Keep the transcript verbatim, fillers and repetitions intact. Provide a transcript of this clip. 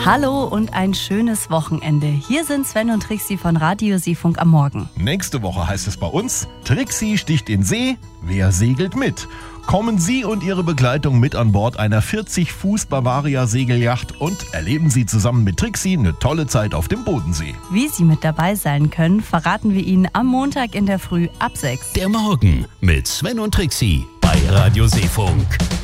Hallo und ein schönes Wochenende. Hier sind Sven und Trixi von Radio Seefunk am Morgen. Nächste Woche heißt es bei uns, Trixi sticht in See, wer segelt mit? Kommen Sie und Ihre Begleitung mit an Bord einer vierzig Fuß Bavaria Segelyacht und erleben Sie zusammen mit Trixi eine tolle Zeit auf dem Bodensee. Wie Sie mit dabei sein können, verraten wir Ihnen am Montag in der Früh ab sechs. Der Morgen mit Sven und Trixi bei Radio Seefunk.